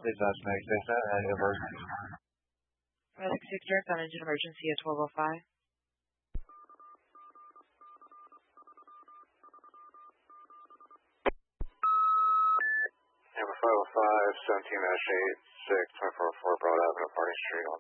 Please ask me station and your emergency. Medic 6 direct on engine emergency at 1205. Number 505, 17-8, 6, 2404 Broad Avenue, Party Street,